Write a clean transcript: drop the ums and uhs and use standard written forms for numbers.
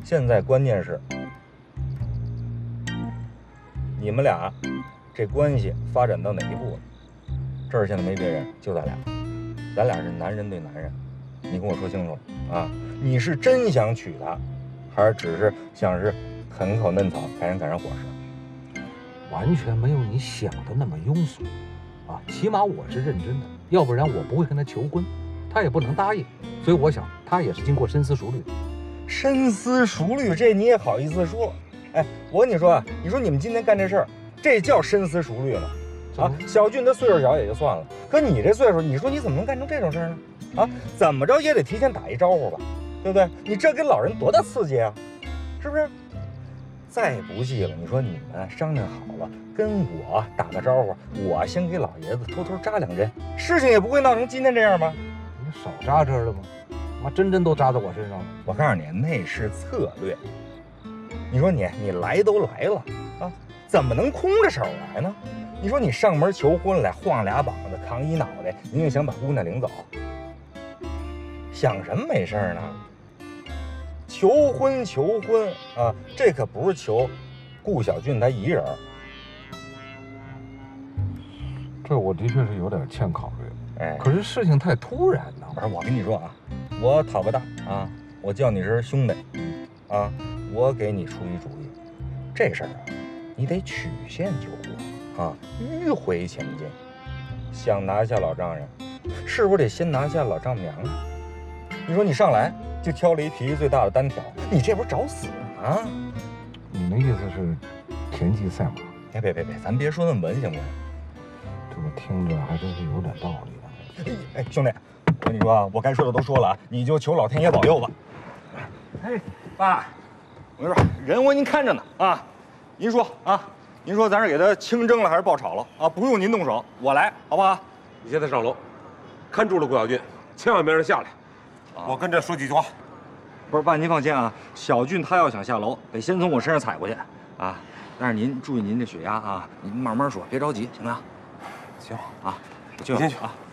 现在关键是，你们俩这关系发展到哪一步了？这儿现在没别人，就咱俩，咱俩是男人对男人，你跟我说清楚啊！你是真想娶她，还是只是想是啃口嫩草，赶上伙食？ 完全没有你想的那么庸俗，啊，起码我是认真的，要不然我不会跟他求婚，他也不能答应，所以我想他也是经过深思熟虑的。 深思熟虑，这你也好意思说？哎，我跟你说啊，你说你们今天干这事儿，这叫深思熟虑吗？啊，小俊他岁数小也就算了，可你这岁数，你说你怎么能干成这种事儿呢？啊，怎么着也得提前打一招呼吧，对不对？你这给老人多大刺激啊，是不是？再不济了，你说你们商量好了，跟我打个招呼，我先给老爷子偷偷扎2针，事情也不会闹成今天这样吧？ 你少扎针了吗？妈，针都扎在我身上了。 我告诉你，那是策略。你说你来都来了啊，怎么能空着手来呢？你说你上门求婚来，晃俩膀子，扛一脑袋，你也想把姑娘领走？想什么没事呢？求婚啊，这可不是求顾小俊他一人。 这我的确是有点欠考虑， 哎， 可是事情太突然了。 不是，我跟你说啊，我讨个大啊，我叫你是兄弟，啊，我给你出一主意，这事儿啊，你得曲线救国啊，迂回前进。想拿下老丈人，是不是得先拿下老丈母娘啊？你说你上来就挑了一脾气最大的单挑，你这不是找死吗？ 你的意思是田忌赛马？ 哎，别，咱别说那么文行不行？ 这个听着还真是有点道理的。 哎，兄弟，我跟你说啊，我该说的都说了啊，你就求老天爷保佑吧。哎，爸，我跟你说，人我已经看着呢啊，您说啊，您说咱是给他清蒸了还是爆炒了啊？不用您动手，我来，好不好？ 你现在上楼，看住了顾小俊，千万别让他下来。我跟这说几句话。 不是，爸，您放心啊，小俊他要想下楼，得先从我身上踩过去啊。但是您注意您这血压啊，您慢慢说，别着急，行不行？ 行啊， 你进去啊。